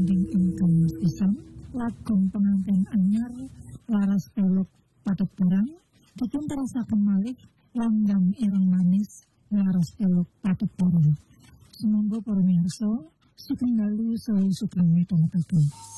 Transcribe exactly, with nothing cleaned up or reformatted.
panganding ingkang pisan lagom pengantin anyar laras peluk padet barang dipunterusaken malih langgang ireng manis laras peluk padet barang. Sumangga para pamirsa sugeng dalu saha sugeng midhangetaken.